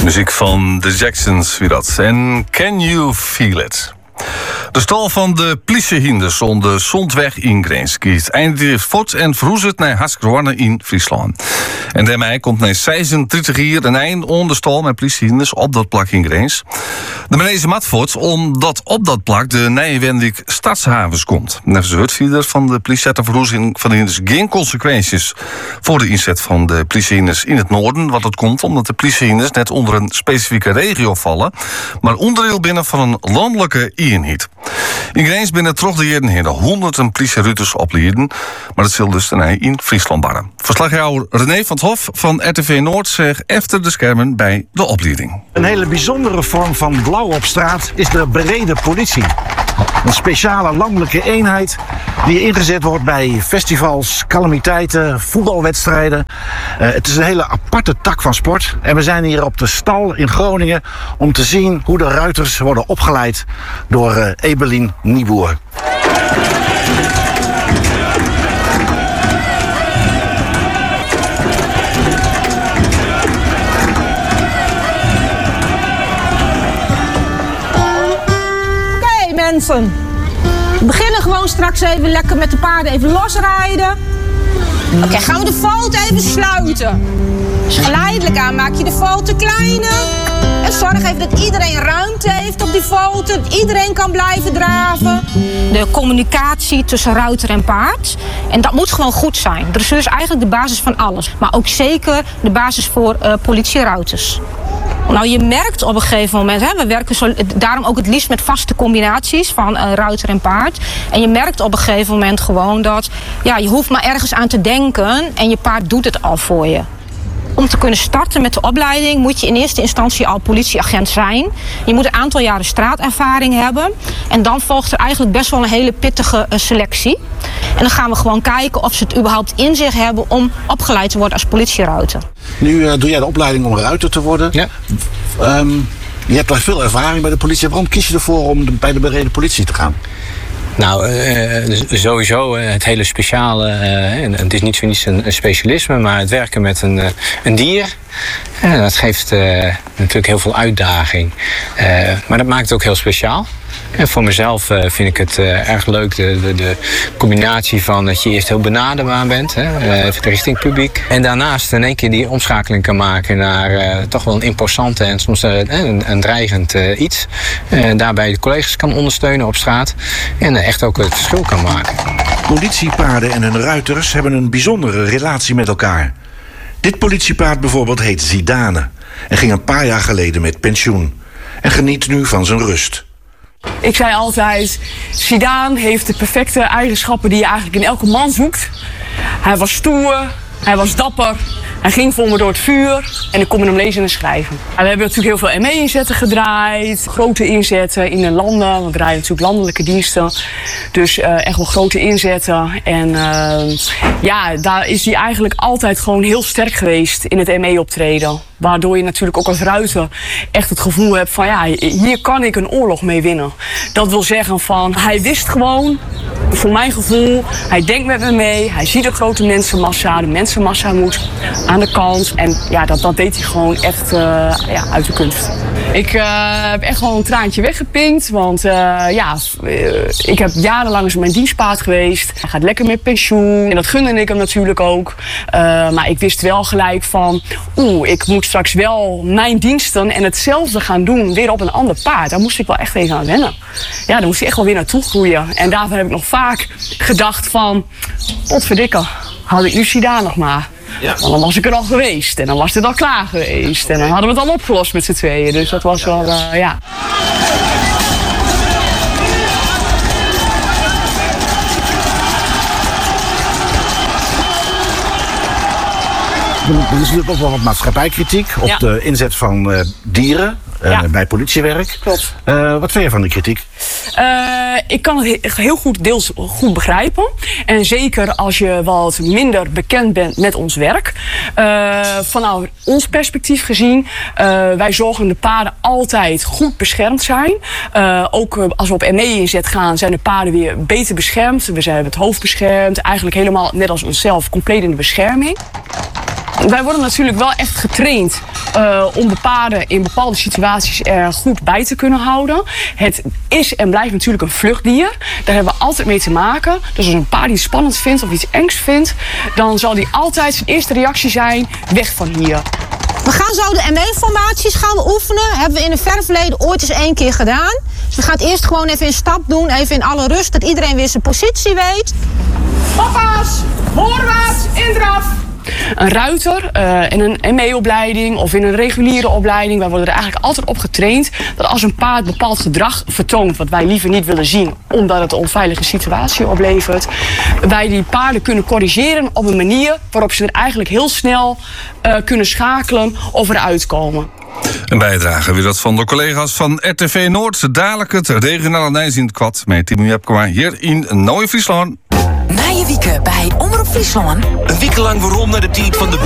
Muziek van The Jacksons, wie dat. En Can You Feel It? De stal van de politiehinders on de Zondweg in Grenskiet eindigt fort en verhoezet naar Haskroarne in Friesland. En daarmee komt na 36 jaar een eind on de stal met politiehinders op dat plak in Grens. De meneer Matvoort omdat op dat plak de Nijwendik Stadshavens komt. Net de uitvinder van de politie had de verhoezing van de hinders geen consequenties voor de inzet van de politiehinders in het noorden. Wat het komt omdat de politiehinders net onder een specifieke regio vallen, maar onderdeel binnen van een landelijke eenheid. In Grens binnen troch de jaren heen 100 politieruiters opleiden, maar dat zal dus daarna in Friesland barren. Verslaghouder René van 't Hof van RTV Noord zegt efter de schermen bij de opleiding. Een hele bijzondere vorm van blauw op straat is de bereden politie. Een speciale landelijke eenheid die ingezet wordt bij festivals, calamiteiten, voetbalwedstrijden. Het is een hele aparte tak van sport. En we zijn hier op de stal in Groningen om te zien hoe de ruiters worden opgeleid door Ebelien Nieboer. Mensen, we beginnen gewoon straks even lekker met de paarden even losrijden. Oké, gaan we de vault even sluiten. Dus geleidelijk aan maak je de vault kleiner. En zorg even dat iedereen ruimte heeft op die vault. Dat iedereen kan blijven draven. De communicatie tussen ruiter en paard. En dat moet gewoon goed zijn. De dressuur is eigenlijk de basis van alles. Maar ook zeker de basis voor politieruiters. Nou, je merkt op een gegeven moment, we werken daarom ook het liefst met vaste combinaties van ruiter en paard. En je merkt op een gegeven moment gewoon dat je hoeft maar ergens aan te denken en je paard doet het al voor je. Om te kunnen starten met de opleiding moet je in eerste instantie al politieagent zijn. Je moet een aantal jaren straatervaring hebben. En dan volgt er eigenlijk best wel een hele pittige selectie. En dan gaan we gewoon kijken of ze het überhaupt in zich hebben om opgeleid te worden als politieruiter. Nu doe jij de opleiding om ruiter te worden. Ja. Je hebt daar veel ervaring bij de politie. Waarom kies je ervoor om bij de bereden politie te gaan? Nou, sowieso het hele speciale, het is niet voor niets een specialisme, maar het werken met een dier, dat geeft natuurlijk heel veel uitdaging. Maar dat maakt het ook heel speciaal. En voor mezelf vind ik het erg leuk, de combinatie van dat je eerst heel benaderbaar bent, richting publiek. En daarnaast in één keer die omschakeling kan maken naar toch wel een imposante en soms een dreigend iets. Daarbij de collega's kan ondersteunen op straat en echt ook het verschil kan maken. Politiepaarden en hun ruiters hebben een bijzondere relatie met elkaar. Dit politiepaard bijvoorbeeld heet Zidane en ging een paar jaar geleden met pensioen. En geniet nu van zijn rust. Ik zei altijd, Zidane heeft de perfecte eigenschappen die je eigenlijk in elke man zoekt. Hij was stoer, hij was dapper, hij ging voor me door het vuur en ik kon met hem lezen en schrijven. We hebben natuurlijk heel veel ME-inzetten gedraaid, grote inzetten in de landen. We draaien natuurlijk landelijke diensten, dus echt wel grote inzetten. En daar is hij eigenlijk altijd gewoon heel sterk geweest in het ME-optreden. Waardoor je natuurlijk ook als ruiter echt het gevoel hebt van hier kan ik een oorlog mee winnen. Dat wil zeggen van, hij wist gewoon, voor mijn gevoel, hij denkt met me mee, hij ziet een grote mensenmassa, de mensenmassa moet aan de kant. En dat deed hij gewoon echt uit de kunst. Ik heb echt gewoon een traantje weggepinkt, want ik heb jarenlang eens mijn dienstpaard geweest. Hij gaat lekker met pensioen en dat gunde ik hem natuurlijk ook. Maar ik wist wel gelijk van, ik moet straks wel mijn diensten en hetzelfde gaan doen weer op een ander paard. Daar moest ik wel echt even aan wennen. Ja, daar moest ik echt wel weer naartoe groeien. En daarvoor heb ik nog vaak gedacht van, potverdikke, had ik nu Zidane nog maar. Ja. Want dan was ik er al geweest en dan was het al klaar geweest. En dan hadden we het al opgelost met z'n tweeën. Dus dat was wel, Er is natuurlijk ook wel wat maatschappijkritiek op de inzet van dieren bij politiewerk. Klopt. Wat vind je van die kritiek? Ik kan het heel deels goed begrijpen. En zeker als je wat minder bekend bent met ons werk. Vanuit ons perspectief gezien, wij zorgen de paarden altijd goed beschermd zijn. Ook als we op ME-inzet gaan, zijn de paarden weer beter beschermd. We zijn het hoofd beschermd. Eigenlijk helemaal net als onszelf, compleet in de bescherming. Wij worden natuurlijk wel echt getraind om de paarden in bepaalde situaties er goed bij te kunnen houden. Het is en blijft natuurlijk een vluchtdier. Daar hebben we altijd mee te maken. Dus als een paard iets spannend vindt of iets engs vindt, dan zal die altijd zijn eerste reactie zijn: weg van hier. We gaan zo de ME-formaties oefenen. Hebben we in het verre verleden ooit eens 1 keer gedaan. Dus we gaan het eerst gewoon even in stap doen. Even in alle rust, dat iedereen weer zijn positie weet. Papa's, voorwaarts, in draf. Een ruiter in een ME-opleiding of in een reguliere opleiding, wij worden er eigenlijk altijd op getraind dat als een paard bepaald gedrag vertoont wat wij liever niet willen zien, omdat het een onveilige situatie oplevert, wij die paarden kunnen corrigeren op een manier waarop ze er eigenlijk heel snel kunnen schakelen of eruit komen. Een bijdrage weer dat van de collega's van RTV Noord. Dadelijk het regionale nieuws in het kwad met Timo Jepkema hier in Nieuwe Friesland. Na je wieken bij Omroep Friesland. Een week lang waarom naar de tijd van de